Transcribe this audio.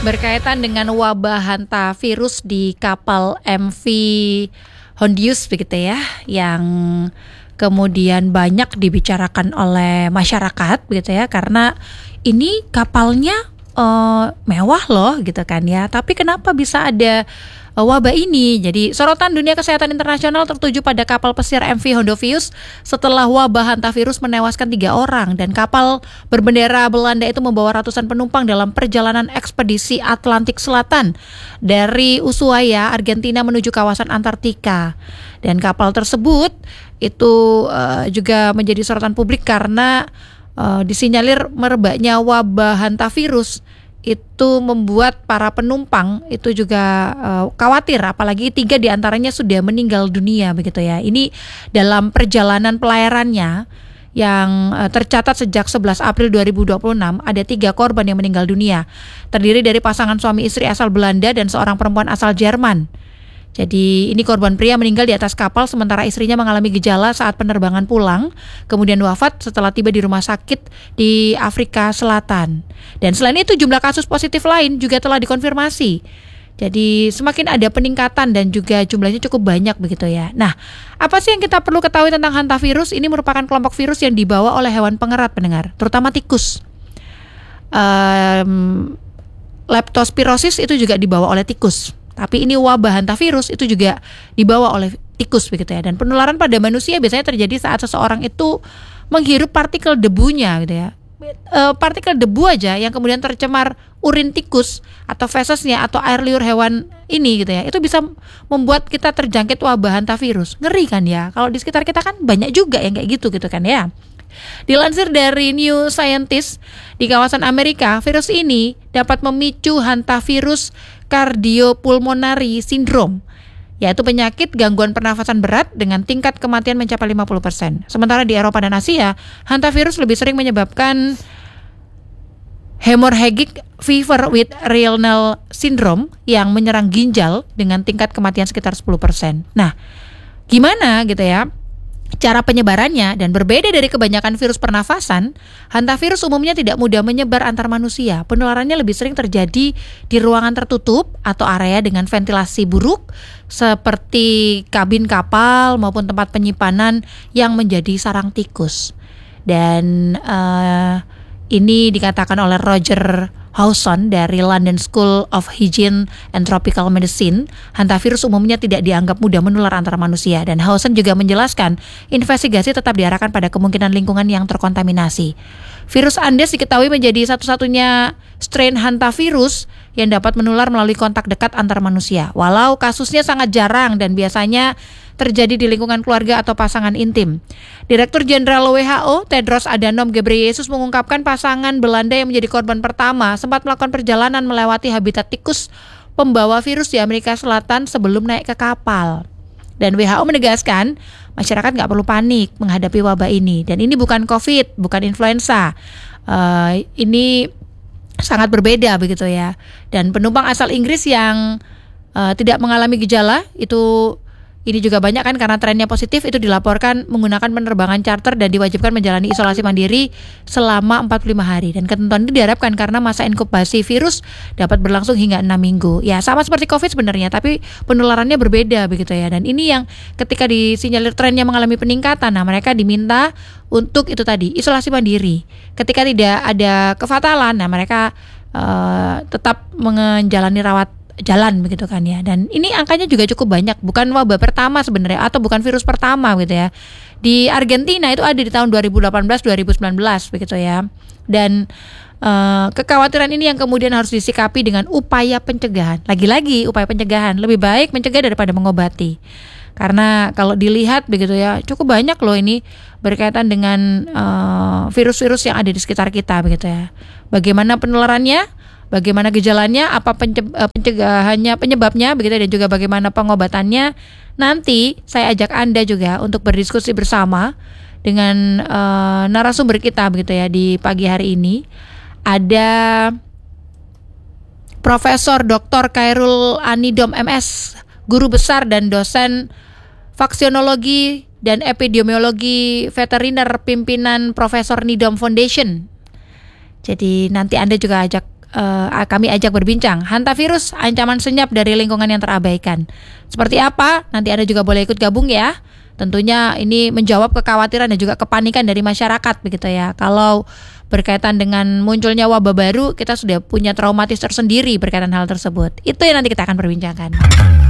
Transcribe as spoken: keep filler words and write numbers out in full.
berkaitan dengan wabah hantavirus di kapal M V Hondius begitu ya, yang kemudian banyak dibicarakan oleh masyarakat begitu ya, karena ini kapalnya uh, mewah loh gitu kan ya, tapi kenapa bisa ada uh, wabah ini? Jadi sorotan dunia kesehatan internasional tertuju pada kapal pesiar M V Hondius setelah wabah hantavirus menewaskan tiga orang, dan kapal berbendera Belanda itu membawa ratusan penumpang dalam perjalanan ekspedisi Atlantik Selatan dari Ushuaia, Argentina menuju kawasan Antartika. Dan kapal tersebut itu uh, juga menjadi sorotan publik karena uh, disinyalir merebaknya wabah hantavirus itu membuat para penumpang itu juga uh, khawatir, apalagi tiga diantaranya sudah meninggal dunia begitu ya. Ini dalam perjalanan pelayarannya yang uh, tercatat sejak sebelas April dua ribu dua puluh enam, ada tiga korban yang meninggal dunia, terdiri dari pasangan suami istri asal Belanda dan seorang perempuan asal Jerman. Jadi ini korban pria meninggal di atas kapal, sementara istrinya mengalami gejala saat penerbangan pulang, kemudian wafat setelah tiba di rumah sakit di Afrika Selatan. Dan selain itu jumlah kasus positif lain juga telah dikonfirmasi. Jadi semakin ada peningkatan dan juga jumlahnya cukup banyak begitu ya. Nah, apa sih yang kita perlu ketahui tentang hantavirus? Ini merupakan kelompok virus yang dibawa oleh hewan pengerat pendengar, terutama tikus. Um, leptospirosis itu juga dibawa oleh tikus. Tapi ini wabah hantavirus itu juga dibawa oleh tikus begitu ya. Dan penularan pada manusia biasanya terjadi saat seseorang itu menghirup partikel debunya gitu ya. E, partikel debu aja yang kemudian tercemar urin tikus atau fesesnya atau air liur hewan ini gitu ya. Itu bisa membuat kita terjangkit wabah hantavirus. Ngeri kan ya. Kalau di sekitar kita kan banyak juga yang kayak gitu gitu kan ya. Dilansir dari New Scientist, di kawasan Amerika, virus ini dapat memicu hantavirus cardiopulmonary syndrome, yaitu penyakit gangguan pernafasan berat dengan tingkat kematian mencapai lima puluh persen. Sementara di Eropa dan Asia, hantavirus lebih sering menyebabkan hemorrhagic fever with renal syndrome yang menyerang ginjal dengan tingkat kematian sekitar sepuluh persen. Nah, gimana gitu ya cara penyebarannya? Dan berbeda dari kebanyakan virus pernafasan, hantavirus umumnya tidak mudah menyebar antar manusia. Penularannya lebih sering terjadi di ruangan tertutup atau area dengan ventilasi buruk seperti kabin kapal maupun tempat penyimpanan yang menjadi sarang tikus. Dan uh, ini dikatakan oleh Roger Hawson dari London School of Hygiene and Tropical Medicine, hantavirus umumnya tidak dianggap mudah menular antara manusia. Dan Hawson juga menjelaskan, investigasi tetap diarahkan pada kemungkinan lingkungan yang terkontaminasi. Virus Andes diketahui menjadi satu-satunya strain hantavirus yang dapat menular melalui kontak dekat antar manusia. Walau kasusnya sangat jarang dan biasanya terjadi di lingkungan keluarga atau pasangan intim. Direktur Jenderal W H O Tedros Adhanom Ghebreyesus mengungkapkan pasangan Belanda yang menjadi korban pertama sempat melakukan perjalanan melewati habitat tikus pembawa virus di Amerika Selatan sebelum naik ke kapal. Dan W H O menegaskan masyarakat nggak perlu panik menghadapi wabah ini. Dan ini bukan COVID, bukan influenza. Uh, ini sangat berbeda begitu ya. Dan penumpang asal Inggris yang uh, tidak mengalami gejala itu ini juga banyak kan, karena trennya positif itu dilaporkan menggunakan penerbangan charter dan diwajibkan menjalani isolasi mandiri selama empat puluh lima hari. Dan ketentuan itu diharapkan karena masa inkubasi virus dapat berlangsung hingga enam minggu. Ya sama seperti COVID sebenarnya, tapi penularannya berbeda begitu ya. Dan ini yang ketika disinyalir trennya mengalami peningkatan, nah mereka diminta untuk itu tadi isolasi mandiri. Ketika tidak ada kefatalan, nah mereka uh, tetap menjalani rawat jalan begitu kan ya. Dan ini angkanya juga cukup banyak, bukan wabah pertama sebenarnya atau bukan virus pertama gitu ya. Di Argentina itu ada di tahun dua ribu delapan belas dua ribu sembilan belas begitu ya. Dan uh, kekhawatiran ini yang kemudian harus disikapi dengan upaya pencegahan. Lagi-lagi upaya pencegahan, lebih baik mencegah daripada mengobati. Karena kalau dilihat begitu ya, cukup banyak loh ini berkaitan dengan uh, virus-virus yang ada di sekitar kita begitu ya. Bagaimana penularannya? Bagaimana gejalanya, apa pencegahannya, penyebabnya begitu, dan juga bagaimana pengobatannya. Nanti saya ajak Anda juga untuk berdiskusi bersama dengan uh, narasumber kita begitu ya di pagi hari ini. Ada Profesor Doktor Khairul Anidom M S, guru besar dan dosen vaksinologi dan epidemiologi veteriner pimpinan Profesor Nidom Foundation. Jadi nanti Anda juga ajak uh, kami ajak berbincang. Hantavirus, ancaman senyap dari lingkungan yang terabaikan. Seperti apa? Nanti Anda juga boleh ikut gabung ya. Tentunya ini menjawab kekhawatiran dan juga kepanikan dari masyarakat begitu ya. Kalau berkaitan dengan munculnya wabah baru, kita sudah punya traumatis tersendiri berkaitan hal tersebut. Itu yang nanti kita akan perbincangkan.